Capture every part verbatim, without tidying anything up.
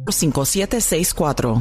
cinco siete seis cuatro.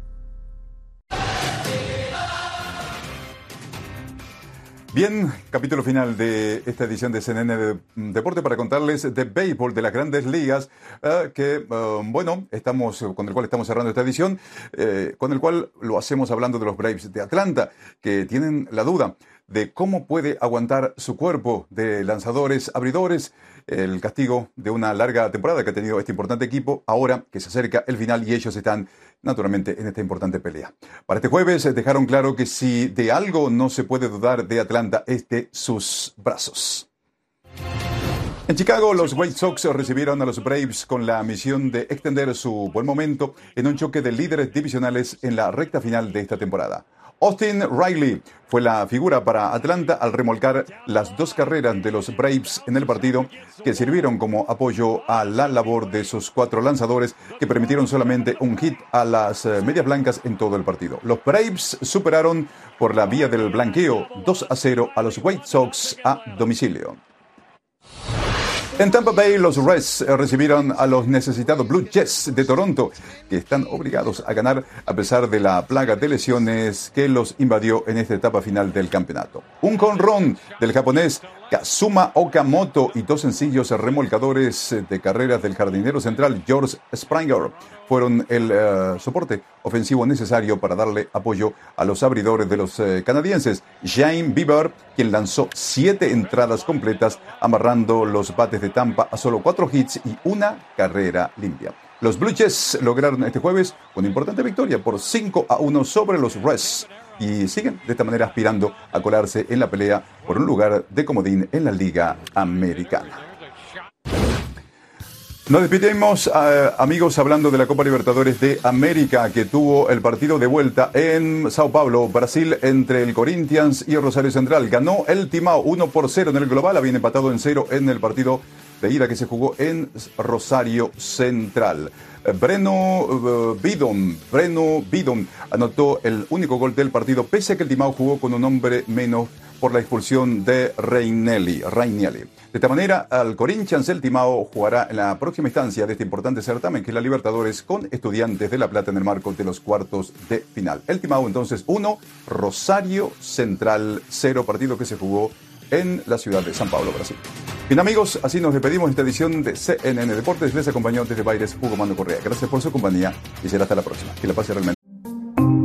Bien, capítulo final de esta edición de C N N de Deporte para contarles de béisbol de las Grandes Ligas, uh, que, uh, bueno, estamos con el cual estamos cerrando esta edición, eh, con el cual lo hacemos hablando de los Braves de Atlanta, que tienen la duda de cómo puede aguantar su cuerpo de lanzadores, abridores, el castigo de una larga temporada que ha tenido este importante equipo, ahora que se acerca el final y ellos están naturalmente en esta importante pelea. Para este jueves dejaron claro que si de algo no se puede dudar de Atlanta es de sus brazos. En Chicago, los White Sox recibieron a los Braves con la misión de extender su buen momento en un choque de líderes divisionales en la recta final de esta temporada. Austin Riley fue la figura para Atlanta al remolcar las dos carreras de los Braves en el partido, que sirvieron como apoyo a la labor de sus cuatro lanzadores que permitieron solamente un hit a las medias blancas en todo el partido. Los Braves superaron por la vía del blanqueo dos a cero a los White Sox a domicilio. En Tampa Bay, los Reds recibieron a los necesitados Blue Jays de Toronto, que están obligados a ganar a pesar de la plaga de lesiones que los invadió en esta etapa final del campeonato. Un jonrón del japonés Kazuma Okamoto y dos sencillos remolcadores de carreras del jardinero central George Springer fueron el uh, soporte ofensivo necesario para darle apoyo a los abridores de los uh, canadienses. Shane Bieber, quien lanzó siete entradas completas, amarrando los bates de Tampa a solo cuatro hits y una carrera limpia. Los Blue Jays lograron este jueves una importante victoria por cinco a uno sobre los Reds y siguen de esta manera aspirando a colarse en la pelea por un lugar de comodín en la Liga Americana. Nos despedimos, uh, amigos, hablando de la Copa Libertadores de América, que tuvo el partido de vuelta en Sao Paulo, Brasil, entre el Corinthians y el Rosario Central. Ganó el Timao uno por cero en el global, habían empatado en cero en el partido de ida que se jugó en Rosario Central. Breno uh, Bidon, Breno Bidon anotó el único gol del partido, pese a que el Timao jugó con un hombre menos por la expulsión de Reinelli. Reinelli. De esta manera, al Corinthians el Timao jugará en la próxima instancia de este importante certamen, que es la Libertadores, con Estudiantes de La Plata en el marco de los cuartos de final. El Timao entonces uno, Rosario Central cero, partido que se jugó en la ciudad de San Paulo, Brasil. Bien, amigos, así nos despedimos de esta edición de C N N Deportes. Les acompañó desde Baires Hugo Mando Correa. Gracias por su compañía y será hasta la próxima. Que la pase realmente